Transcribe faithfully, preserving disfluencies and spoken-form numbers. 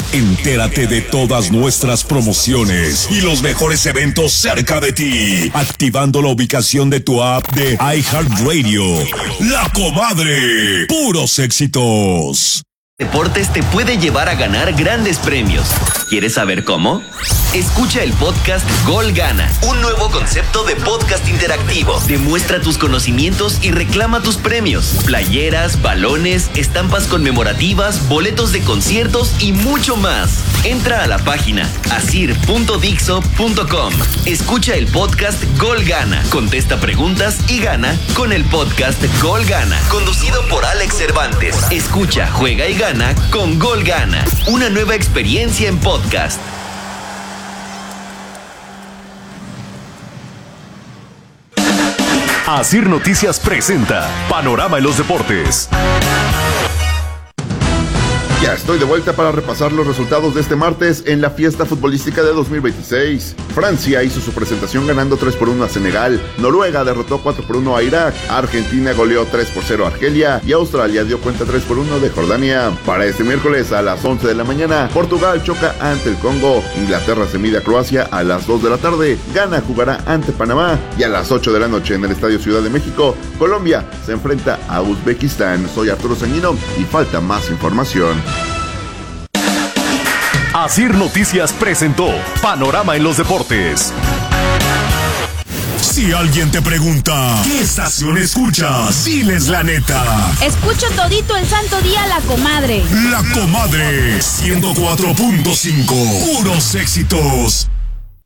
Entérate de todas nuestras promociones y los mejores eventos cerca de ti, activando la ubicación de tu app de iHeartRadio. La Comadre, puros éxitos. Deportes te puede llevar a ganar grandes premios. ¿Quieres saber cómo? Escucha el podcast Gol Gana, un nuevo concepto de podcast interactivo. Demuestra tus conocimientos y reclama tus premios. Playeras, balones, estampas conmemorativas, boletos de conciertos y mucho más. Entra a la página asir punto dixo punto com. Escucha el podcast Gol Gana. Contesta preguntas y gana con el podcast Gol Gana. Conducido por Alex Cervantes. Escucha, juega y gana. Gana con Gol Gana, una nueva experiencia en podcast. Asir Noticias presenta Panorama en los Deportes. Ya estoy de vuelta para repasar los resultados de este martes en la fiesta futbolística de dos mil veintiséis. Francia hizo su presentación ganando tres por uno a Senegal, Noruega derrotó cuatro por uno a Irak, Argentina goleó tres por cero a Argelia y Australia dio cuenta tres por uno de Jordania. Para este miércoles a las once de la mañana, Portugal choca ante el Congo, Inglaterra se mide a Croacia a las dos de la tarde, Ghana jugará ante Panamá y a las ocho de la noche en el Estadio Ciudad de México, Colombia se enfrenta a Uzbekistán. Soy Arturo Sanguino y falta más información. Asir Noticias presentó Panorama en los Deportes. Si alguien te pregunta, ¿qué estación escuchas? Diles la neta. Escucho todito el santo día La Comadre. La Comadre, ciento cuatro punto cinco. Puros éxitos.